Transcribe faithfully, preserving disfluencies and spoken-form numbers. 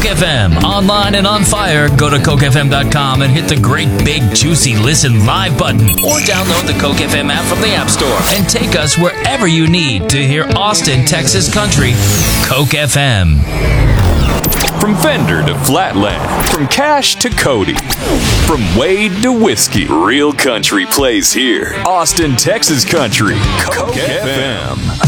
F M, online and on fire. Go to Coke F M dot com and hit the great big juicy listen live button, or download the Coke F M app from the App Store and take us wherever you need to hear Austin, Texas country. Coke F M. From Fender to Flatland, from Cash to Cody, from Wade to Whiskey, real country plays here. Austin, Texas country. Coke F M.